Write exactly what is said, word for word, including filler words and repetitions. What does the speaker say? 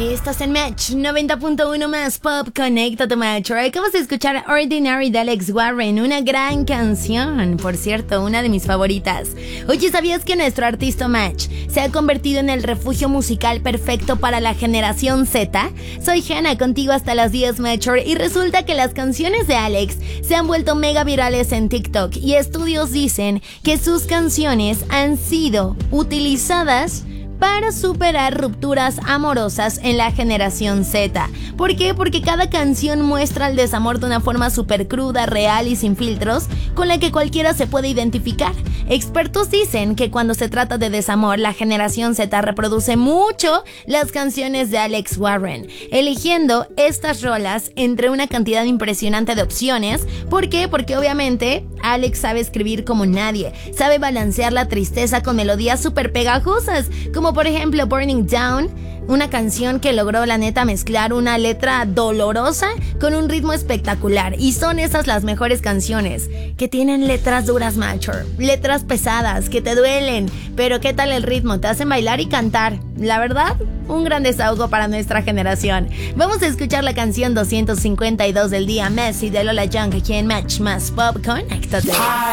Estás en Match noventa punto uno más Pop, conéctate Match. Acabas de escuchar Ordinary de Alex Warren, una gran canción, por cierto, una de mis favoritas. Oye, ¿sabías que nuestro artista Match se ha convertido en el refugio musical perfecto para la generación Z? Soy Hannah, contigo hasta las diez Matcher, y resulta que las canciones de Alex se han vuelto mega virales en TikTok, y estudios dicen que sus canciones han sido utilizadas para superar rupturas amorosas en la generación Z. ¿Por qué? Porque cada canción muestra el desamor de una forma súper cruda, real y sin filtros, con la que cualquiera se puede identificar. Expertos dicen que cuando se trata de desamor, la generación Z reproduce mucho las canciones de Alex Warren, eligiendo estas rolas entre una cantidad impresionante de opciones. ¿Por qué? Porque obviamente Alex sabe escribir como nadie, sabe balancear la tristeza con melodías súper pegajosas, como por ejemplo Burning Down, una canción que logró la neta mezclar una letra dolorosa con un ritmo espectacular. Y son esas las mejores canciones, que tienen letras duras, macho, letras pesadas, que te duelen, pero ¿qué tal el ritmo? Te hacen bailar y cantar. La verdad, un gran desahogo para nuestra generación. Vamos a escuchar la canción doscientos cincuenta y dos del día, Messi de Lola Young, aquí en Match más Pop, conéctate.